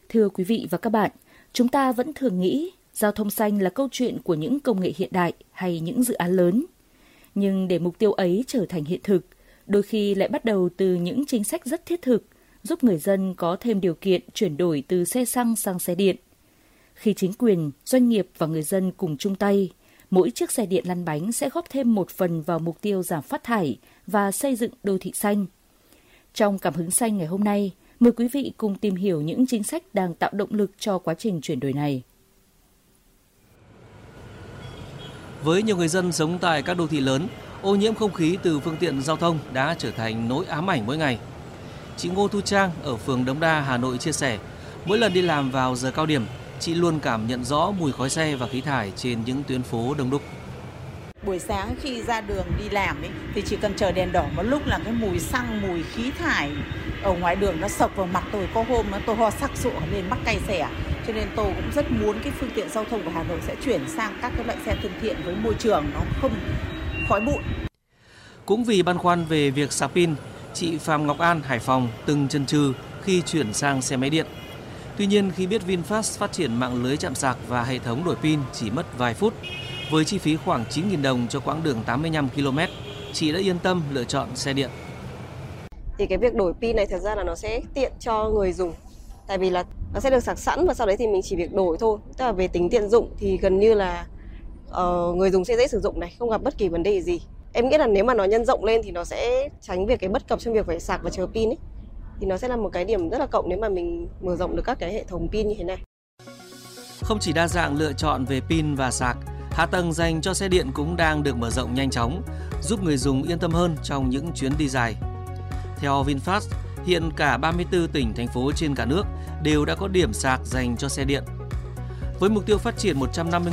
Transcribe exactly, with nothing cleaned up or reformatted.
Thưa quý vị và các bạn, chúng ta vẫn thường nghĩ giao thông xanh là câu chuyện của những công nghệ hiện đại hay những dự án lớn. Nhưng để mục tiêu ấy trở thành hiện thực, đôi khi lại bắt đầu từ những chính sách rất thiết thực, giúp người dân có thêm điều kiện chuyển đổi từ xe xăng sang xe điện. Khi chính quyền, doanh nghiệp và người dân cùng chung tay, mỗi chiếc xe điện lăn bánh sẽ góp thêm một phần vào mục tiêu giảm phát thải và xây dựng đô thị xanh. Trong Cảm hứng xanh ngày hôm nay, mời quý vị cùng tìm hiểu những chính sách đang tạo động lực cho quá trình chuyển đổi này. Với nhiều người dân sống tại các đô thị lớn, ô nhiễm không khí từ phương tiện giao thông đã trở thành nỗi ám ảnh mỗi ngày. Chị Ngô Thu Trang ở phường Đống Đa, Hà Nội chia sẻ, mỗi lần đi làm vào giờ cao điểm, chị luôn cảm nhận rõ mùi khói xe và khí thải trên những tuyến phố đông đúc. Buổi sáng khi ra đường đi làm ấy, thì chỉ cần chờ đèn đỏ một lúc là cái mùi xăng, mùi khí thải ở ngoài đường nó sộc vào mặt tôi. Có hôm nó tôi ho sặc sụa lên mắc cay xẻ. Cho nên tôi cũng rất muốn cái phương tiện giao thông của Hà Nội sẽ chuyển sang các cái loại xe thân thiện với môi trường, nó không khói bụi. Cũng vì băn khoăn về việc sạc pin, chị Phạm Ngọc An, Hải Phòng từng chần chừ khi chuyển sang xe máy điện. Tuy nhiên khi biết VinFast phát triển mạng lưới trạm sạc và hệ thống đổi pin chỉ mất vài phút, với chi phí khoảng chín nghìn đồng cho quãng đường tám mươi lăm ki lô mét, chị đã yên tâm lựa chọn xe điện. Thì cái việc đổi pin này thật ra là nó sẽ tiện cho người dùng. Tại vì là nó sẽ được sạc sẵn và sau đấy thì mình chỉ việc đổi thôi. Tức là về tính tiện dụng thì gần như là uh, người dùng sẽ dễ sử dụng này, không gặp bất kỳ vấn đề gì. Em nghĩ là nếu mà nó nhân rộng lên thì nó sẽ tránh việc cái bất cập trong việc phải sạc và chờ pin ấy. Thì nó sẽ là một cái điểm rất là cộng nếu mà mình mở rộng được các cái hệ thống pin như thế này. Không chỉ đa dạng lựa chọn về pin và sạc, hạ tầng dành cho xe điện cũng đang được mở rộng nhanh chóng, giúp người dùng yên tâm hơn trong những chuyến đi dài. Theo VinFast, hiện cả ba mươi tư tỉnh, thành phố trên cả nước đều đã có điểm sạc dành cho xe điện. Với mục tiêu phát triển một trăm năm mươi